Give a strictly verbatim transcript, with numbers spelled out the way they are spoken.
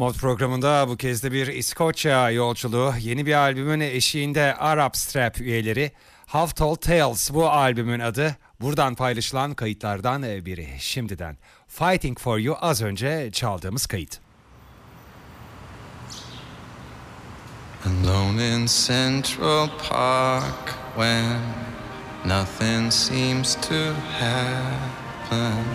Mod programında bu kez de bir İskoçya yolculuğu. Yeni bir albümün eşiğinde Arab Strap üyeleri. Half Told Tales bu albümün adı. Buradan paylaşılan kayıtlardan biri. Şimdiden Fighting For You az önce çaldığımız kayıt. Alone in Central Park when nothing seems to happen.